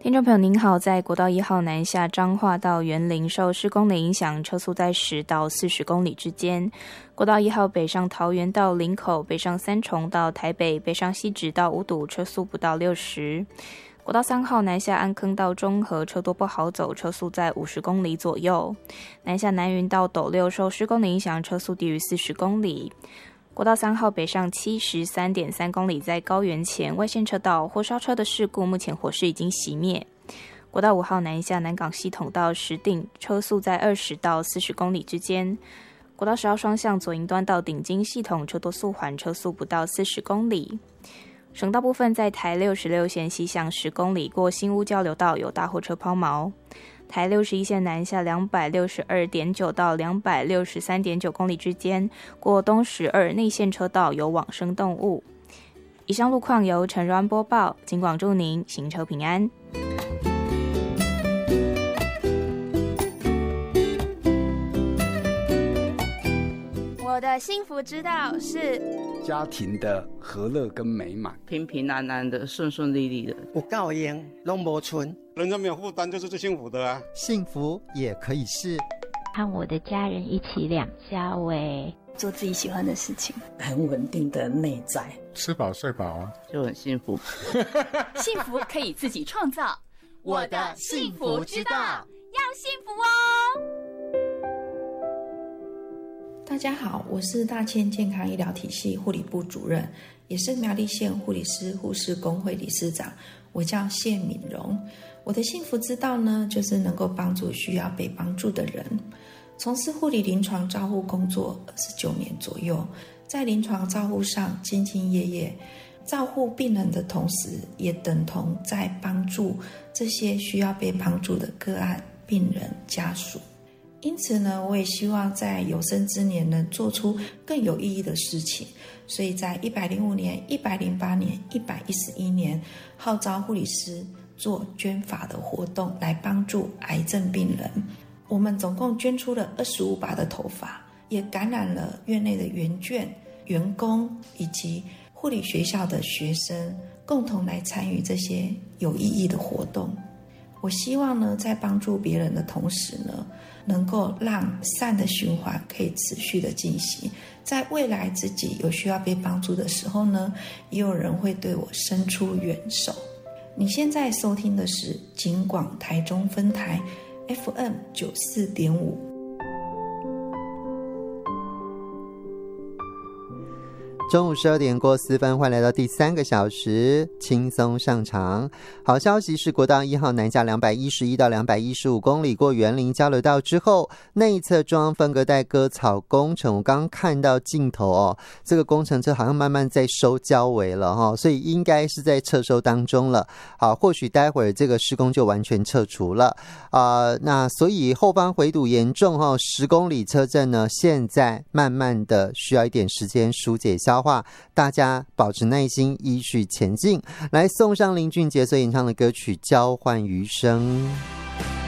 听众朋友您好，在国道1号南下彰化到员林受施工的影响，车速在10到40公里之间。国道1号北上桃园到林口，北上三重到台北，北上西直到五堵，车速不到60。国道3号南下安坑到中和，车多不好走，车速在50公里左右。南下南云到斗六，受施工的影响，车速低于40公里。国道3号北上73.3公里，在高原前外线车道火烧车的事故，目前火势已经熄灭。国道5号南下南港系统到石碇，车速在20到40公里之间。国道10号双向左营端到顶金系统，车多速缓，车速不到40公里。省道部分在台66线西向10公里，过新屋交流道有大货车抛锚。台61线南下262.9到263.9公里之间，过东12内线车道有往生动物。以上路况由陈软播报，警广祝您行车平安。 我的幸福之道是家庭的和乐跟美满， 平平安安的，顺顺利利的。 有够用，拢无剩， 人家没有负担就是最幸福的啊！ 幸福也可以是和我的家人一起两家喂， 做自己喜欢的事情， 很稳定的内在， 吃饱睡饱啊， 就很幸福。 幸福可以自己创造，我的幸福之道，要幸福哦！ 大家好，我是大千健康医疗体系护理部主任，也是苗栗县护理师护士工会理事长，我叫谢敏荣。我的幸福之道呢，就是能够帮助需要被帮助的人。从事护理临床照护工作29年左右，在临床照护上兢兢业业，照护病人的同时，也等同在帮助这些需要被帮助的个案、病人、家属。因此呢，我也希望在有生之年能做出更有意义的事情，所以在105年、108年、111年号召护理师做捐发的活动，来帮助癌症病人。我们总共捐出了25把的头发，也感染了院内的员眷、员工以及护理学校的学生，共同来参与这些有意义的活动。我希望呢，在帮助别人的同时呢，能够让善的循环可以持续的进行，在未来自己有需要被帮助的时候呢，也有人会对我伸出援手。你现在收听的是警广台中分台 FM 94.5。 中午12点过4分，欢迎来到第3个小时，轻松上场。好消息是，国道1号南下211到215公里，过员林交流道之后，内侧中央分隔带割草工程，我刚刚看到镜头哦，这个工程车好像慢慢在收交围了哈，所以应该是在撤收当中了。好，或许待会儿这个施工就完全撤除了那所以后方回堵严重哈，10公里车阵呢，现在慢慢的需要一点时间疏解消化，大家保持耐心，依序前进。来送上林俊杰所演唱的歌曲《交换余生》。